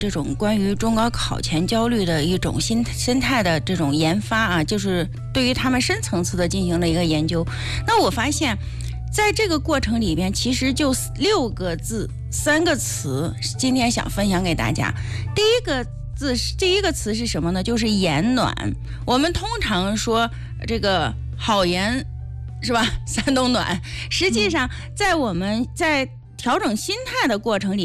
这种关于中高考前焦虑的一种心态的这种研发啊，就是对于他们深层次的进行了一个研究。那我发现在这个过程里边，其实就6个字3个词，今天想分享给大家。第一个词是什么呢？就是言暖。我们通常说这个好言是吧，3冬暖。实际上在我们在调整心态的过程里